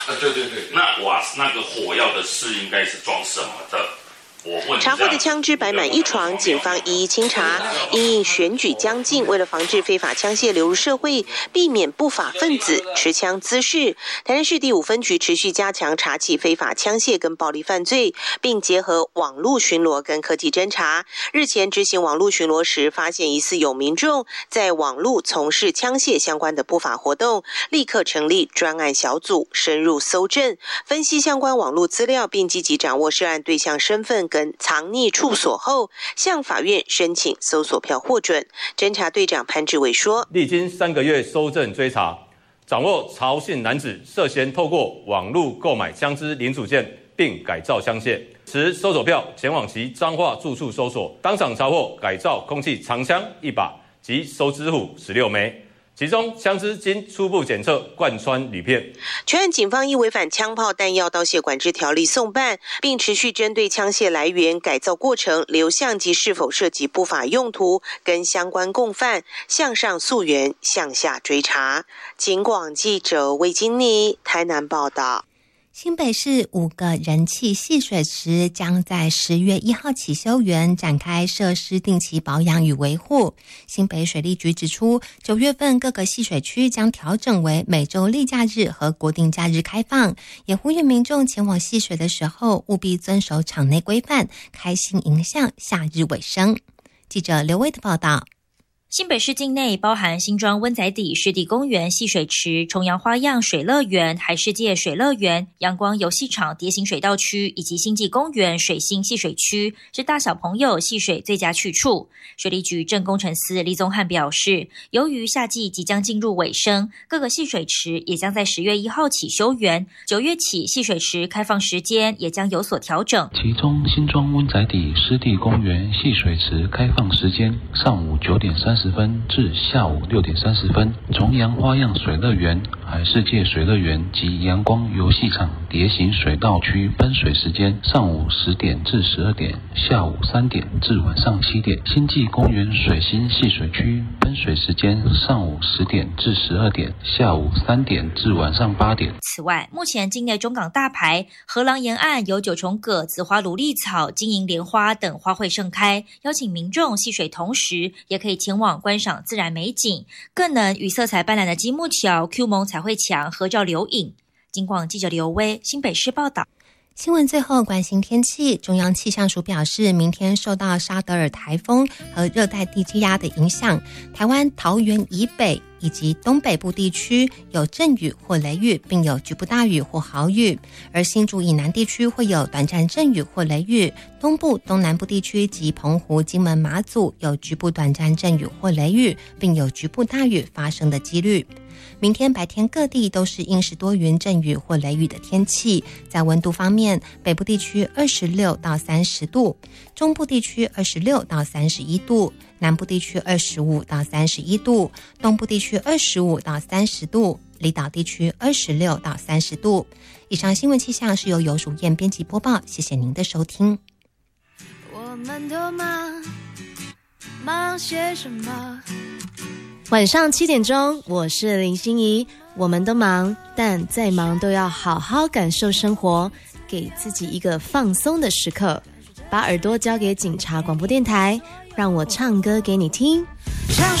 对，那个火药的是应该是装什么的？ 查获的枪支摆满一床，警方一一清查。因应选举将近，为了防治非法枪械流入社会，避免不法分子持枪滋事，台南市第5分局持续加强查缉非法枪械跟暴力犯罪，并结合网络巡逻跟科技侦查。日前执行网络巡逻时，发现疑似有民众在网络从事枪械相关的不法活动，立刻成立专案小组，深入搜证，分析相关网络资料，并积极掌握涉案对象身份跟藏匿处所后，向法院申请搜索票获准。侦查队长潘志伟说， 历经3个月搜证追查，掌握曹姓男子涉嫌透过网络购买枪支零组件并改造枪械，持搜索票前往其彰化住处搜索，当场查获改造空气长枪1把及收支虎16枚。其中枪支经初步检测贯穿铝片。 全案警方依违反枪炮弹药刀械管制条例送办，并持续针对枪械来源、改造过程、流向及是否涉及不法用途跟相关共犯向上溯源、向下追查。警广记者魏金妮台南报道。 新北市5个人气戏水池将在10月1号起休园，展开设施定期保养与维护。新北水利局指出，9月份各个戏水区将调整为每周例假日和国定假日开放，也呼吁民众前往戏水的时候务必遵守场内规范，开心迎向夏日尾声。记者刘威的报道。 新北市境内包含新庄温仔底湿地公园戏水池、重阳花样水乐园、海世界水乐园、阳光游戏场蝶形水道区以及星际公园水星戏水区，是大小朋友戏水最佳去处。水利局正工程司李宗翰表示，由于夏季即将进入尾声，各个戏水池也将在10月1号起休园，9月起戏水池开放时间也将有所调整。 其中新庄温仔底湿地公园戏水池开放时间上午9点30分至下午6点30分，重阳花样水乐园、海世界水乐园及阳光游戏场蝶形水道区喷水时间上午10点至12点，下午3点至晚上7点。星际公园水星戏水区喷水时间上午10点至12点，下午3点至晚上8点。 此外，目前境内中港大排、河廊沿岸有9重葛、紫花芦苇草、金银莲花等花卉盛开，邀请民众戏水同时，也可以前往观赏自然美景，更能与色彩斑斓的积木桥、Q 萌彩绘墙合照留影。警广记者刘威，新北市报道。 新闻最后关心天气，中央气象署表示，明天受到沙德尔台风和热带低气压的影响，台湾桃园以北以及东北部地区有阵雨或雷雨，并有局部大雨或豪雨，而新竹以南地区会有短暂阵雨或雷雨，东部、东南部地区及澎湖、金门、马祖有局部短暂阵雨或雷雨，并有局部大雨发生的几率。明天白天各地都是阴时多云阵雨或雷雨的天气。在温度方面，北部地区26到30度，中部地区26到31度，南部地区25到31度，东部地区25到30度，离岛地区26到30度。以上新闻气象是由游淑燕编辑播报，谢谢您的收听。 我们都忙些什么？ 晚上7点钟，我是林心怡。我们都忙，但再忙都要好好感受生活，给自己一个放松的时刻。把耳朵交给警察广播电台，让我唱歌给你听。 想